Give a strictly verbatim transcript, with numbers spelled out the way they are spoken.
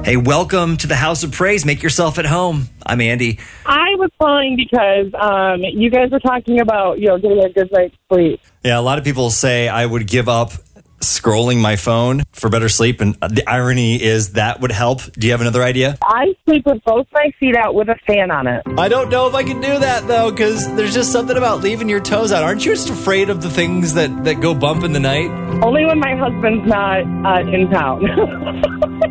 Hey, welcome to the House of Praise. Make yourself at home. I'm Andy. I was calling because um, you guys were talking about, you know, getting a good night's sleep. Yeah, a lot of people say I would give up scrolling my phone for better sleep, and the irony is that would help. Do you have another idea? I sleep with both my feet out with a fan on it. I don't know if I can do that, though, because there's just something about leaving your toes out. Aren't you just afraid of the things that, that go bump in the night? Only when my husband's not uh, in town.